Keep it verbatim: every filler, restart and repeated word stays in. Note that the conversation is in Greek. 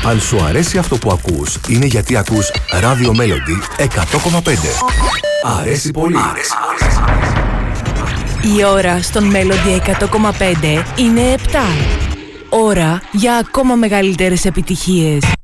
Αν σου αρέσει αυτό που ακούς, είναι γιατί ακούς Radio Melody εκατό κόμμα πέντε. Αρέσει πολύ. Αρέσει πολύ. Η ώρα στον Melody εκατό κόμμα πέντε είναι επτά. Ώρα για ακόμα μεγαλύτερες επιτυχίες.